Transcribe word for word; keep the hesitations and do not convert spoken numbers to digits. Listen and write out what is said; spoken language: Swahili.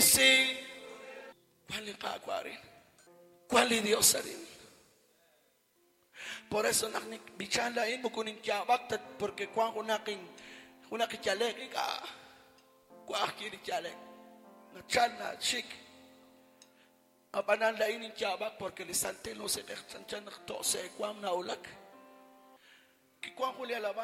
sí. ¿Cuál es Pacuarin? ¿Cuál es Dios arin? Por eso nak bichala in mo kunin tiabak porque kuan kunaking kunaking tialek ika kuan kini tialek na chan na chik abanan lain in tiabak porque lisante no se kechan chan to se kuan na ulak ki kuan kulia laba